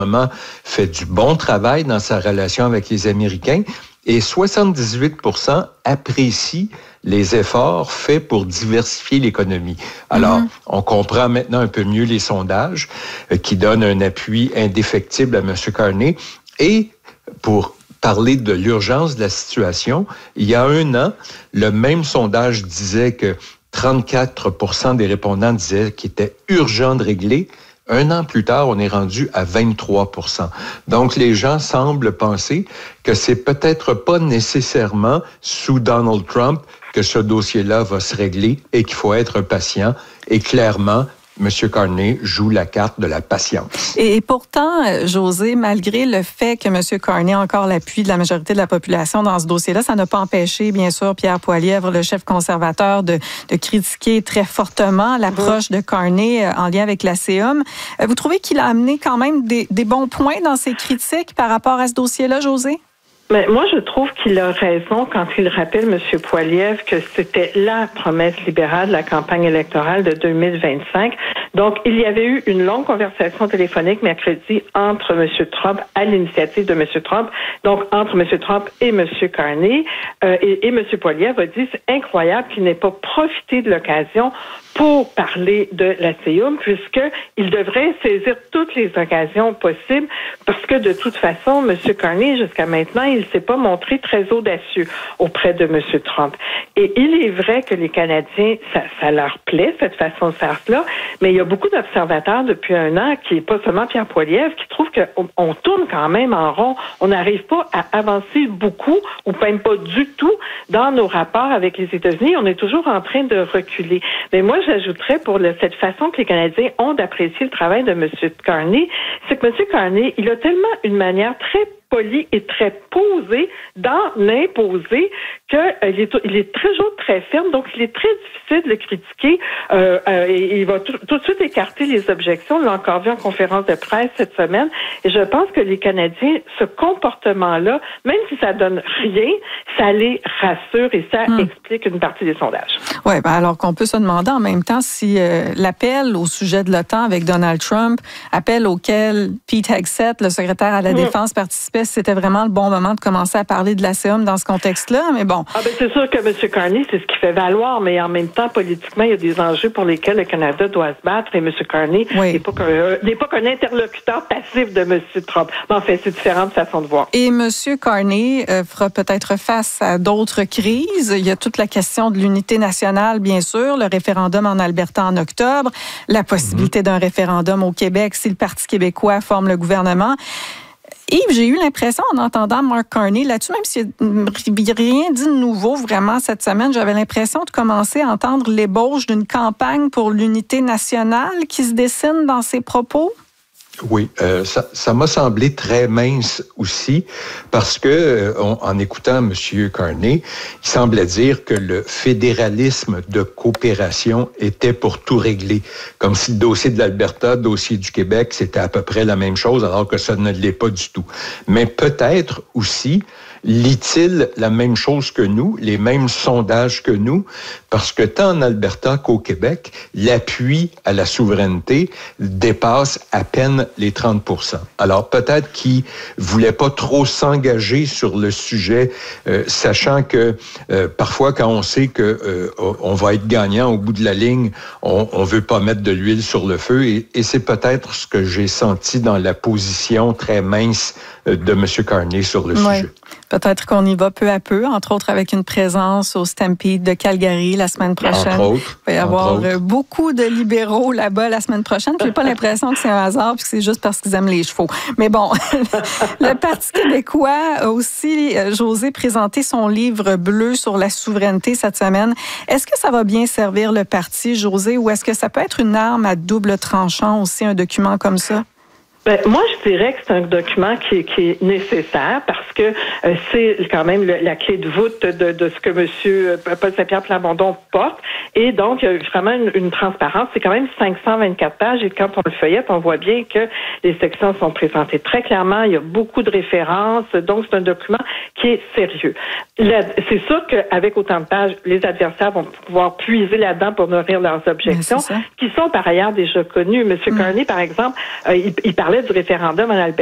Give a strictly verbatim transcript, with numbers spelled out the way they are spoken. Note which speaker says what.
Speaker 1: fait du bon travail dans sa relation avec les Américains et soixante-dix-huit pour cent apprécient les efforts faits pour diversifier l'économie. Alors, mm-hmm. on comprend maintenant un peu mieux les sondages euh, qui donnent un appui indéfectible à M. Carney. Et pour parler de l'urgence de la situation, il y a un an, le même sondage disait que trente-quatre pour cent des répondants disaient qu'il était urgent de régler. Un an plus tard, on est rendu à vingt-trois pour cent. Donc, les gens semblent penser que c'est peut-être pas nécessairement sous Donald Trump que ce dossier-là va se régler et qu'il faut être patient. Et clairement, M. Carney joue la carte de la patience.
Speaker 2: Et, et pourtant, José, malgré le fait que M. Carney a encore l'appui de la majorité de la population dans ce dossier-là, ça n'a pas empêché, bien sûr, Pierre Poilievre, le chef conservateur, de, de critiquer très fortement l'approche de Carney en lien avec la C O M. Vous trouvez qu'il a amené quand même des, des bons points dans ses critiques par rapport à ce dossier-là, José?
Speaker 3: Mais moi, je trouve qu'il a raison quand il rappelle, M. Poilievre, que c'était la promesse libérale de la campagne électorale de deux mille vingt-cinq. Donc, il y avait eu une longue conversation téléphonique mercredi entre M. Trump, à l'initiative de M. Trump, donc entre M. Trump et M. Carney. Euh, et, et M. Poilievre a dit, c'est incroyable qu'il n'ait pas profité de l'occasion pour parler de la C O M, puisqu'il devrait saisir toutes les occasions possibles, parce que de toute façon, M. Carney, jusqu'à maintenant, il ne s'est pas montré très audacieux auprès de M. Trump. Et il est vrai que les Canadiens, ça, ça leur plaît, cette façon de faire cela, mais il y a beaucoup d'observateurs depuis un an, qui n'est pas seulement Pierre Poilievre, qui trouvent qu'on on tourne quand même en rond. On n'arrive pas à avancer beaucoup, ou même pas du tout, dans nos rapports avec les États-Unis. On est toujours en train de reculer. Mais moi, j'ajouterais pour le, cette façon que les Canadiens ont d'apprécier le travail de M. Carney, c'est que M. Carney, il a tellement une manière très poli et très posé dans l'imposer qu'il euh, est, il est toujours très ferme, donc il est très difficile de le critiquer. Euh, euh, et il va tout, tout de suite écarter les objections. On l'a encore vu en conférence de presse cette semaine. Et je pense que les Canadiens, ce comportement-là, même si ça donne rien, ça les rassure et ça hum. explique une partie des sondages.
Speaker 2: Oui, ben alors qu'on peut se demander en même temps si euh, l'appel au sujet de l'OTAN avec Donald Trump, appel auquel Pete Hegseth, le secrétaire à la hum. Défense, participait, c'était vraiment le bon moment de commencer à parler de la C O M dans ce contexte-là, mais bon.
Speaker 3: Ah ben c'est sûr que M. Carney, c'est ce qu'il fait valoir, mais en même temps, politiquement, il y a des enjeux pour lesquels le Canada doit se battre et M. Carney oui. n'est pas qu'un, euh, n'est pas qu'un interlocuteur passif de M. Trump. Mais en fait, c'est différentes façons de voir.
Speaker 2: Et M. Carney euh, fera peut-être face à d'autres crises. Il y a toute la question de l'unité nationale, bien sûr, le référendum en Alberta en octobre, la possibilité mm-hmm. d'un référendum au Québec si le Parti québécois forme le gouvernement. Yves, j'ai eu l'impression, en entendant Mark Carney là-dessus, même s'il n'y a rien dit de nouveau vraiment cette semaine, j'avais l'impression de commencer à entendre l'ébauche d'une campagne pour l'unité nationale qui se dessine dans ses propos.
Speaker 1: Oui, euh, ça, ça m'a semblé très mince aussi parce que, euh, on, en écoutant M. Carney, il semblait dire que le fédéralisme de coopération était pour tout régler. Comme si le dossier de l'Alberta, le dossier du Québec, c'était à peu près la même chose, alors que ça ne l'est pas du tout. Mais peut-être aussi lit-il la même chose que nous, les mêmes sondages que nous, parce que tant en Alberta qu'au Québec, l'appui à la souveraineté dépasse à peine les trente pour cent. Alors peut-être qu'il voulait pas trop s'engager sur le sujet, euh, sachant que euh, parfois quand on sait que euh, on va être gagnant au bout de la ligne, on, on veut pas mettre de l'huile sur le feu, et, et c'est peut-être ce que j'ai senti dans la position très mince de M. Carney sur le
Speaker 2: ouais.
Speaker 1: sujet.
Speaker 2: Peut-être qu'on y va peu à peu, entre autres avec une présence au Stampede de Calgary la semaine prochaine.
Speaker 1: Entre autres.
Speaker 2: Il va y avoir beaucoup de libéraux là-bas la semaine prochaine. Je n'ai pas l'impression que c'est un hasard, puis que c'est juste parce qu'ils aiment les chevaux. Mais bon, le Parti québécois a aussi, José, présenté son livre bleu sur la souveraineté cette semaine. Est-ce que ça va bien servir le parti, José, ou est-ce que ça peut être une arme à double tranchant aussi, un document comme ça?
Speaker 3: Ben, moi, je dirais que c'est un document qui est, qui est nécessaire parce que euh, c'est quand même le, la clé de voûte de, de ce que M. Paul Saint-Pierre Plamondon porte. Et donc, il y a vraiment une, une transparence. C'est quand même cinq cent vingt-quatre pages et quand on le feuillette, on voit bien que les sections sont présentées très clairement. Il y a beaucoup de références. Donc, c'est un document qui est sérieux. Là, c'est sûr qu'avec autant de pages, les adversaires vont pouvoir puiser là-dedans pour nourrir leurs objections, qui sont par ailleurs déjà connues. M. Mm. Carney, par exemple, euh, il, il parle parlait du référendum en Alberta.